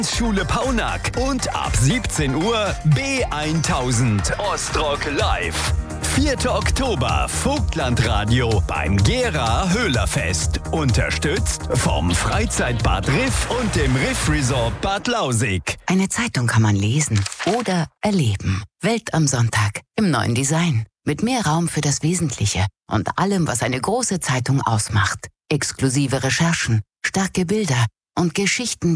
Schule Paunack und ab 17 Uhr B1000 Ostrock Live. 4. Oktober, Vogtlandradio beim Gera Höhlerfest. Unterstützt vom Freizeitbad Riff und dem Riff Resort Bad Lausig. Eine Zeitung kann man lesen oder erleben. Welt am Sonntag im neuen Design. Mit mehr Raum für das Wesentliche und allem, was eine große Zeitung ausmacht. Exklusive Recherchen, starke Bilder und Geschichten,